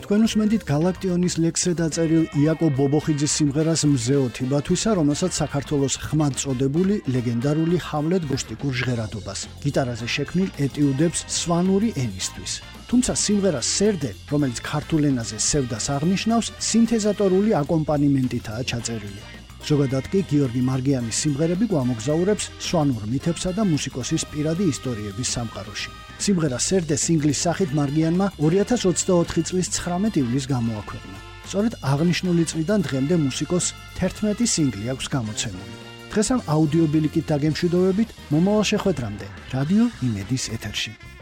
თქვენ უსმენთ გალაქტიონის ლექსზე დაწერილ იაკო ბობოხიძის სიმღერას მზეოთი ბათვისა, რომელსაც საქართველოს ხმად წოდებული ლეგენდარული ჰამლეტ გუსტიკურ ჟღერადობას გიტარაზე შექმნილ ეტიუდებს სვანური ენისთვის. თუმცა სიმღერას სერდე, რომელიც ქართულ ენაზე სევდას აღნიშნავს, სინთეზატორული აკომპანიმენტითაა ჩაწერილი. ზოგადად კი გიორგი მარგიანის სიმღერები გვამოგზაურებს სვანურ მითებსა და მუსიკოსის პირადი ისტორიების სამყაროში. სიმღერა სერდე სინგლის სახით მარგიანმა 2024 წლის 19 ივლისს გამოაქვეყნა. სწორედ აღნიშნული წლიდან დღემდე მუსიკოს 11 სინგლი აქვს გამოცემული. დღეს ამ აუდიო ბილიკით დაგემშვიდობებით, მომავალ შეხვედრამდე რადიო იმედის ეთერში.